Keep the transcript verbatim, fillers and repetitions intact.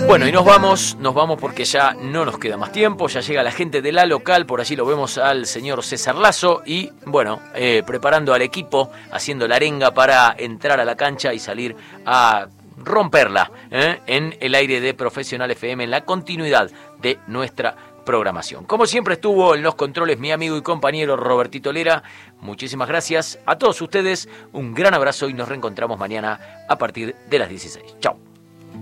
Bueno, y nos vamos, nos vamos porque ya no nos queda más tiempo, ya llega la gente de la local, por allí lo vemos al señor César Lazo y, bueno, eh, preparando al equipo, haciendo la arenga para entrar a la cancha y salir a romperla ¿eh? en el aire de Profesional F M, en la continuidad de nuestra programación. Como siempre estuvo en los controles mi amigo y compañero Robertito Lera. Muchísimas gracias a todos ustedes, un gran abrazo y nos reencontramos mañana a partir de las dieciséis. Chao.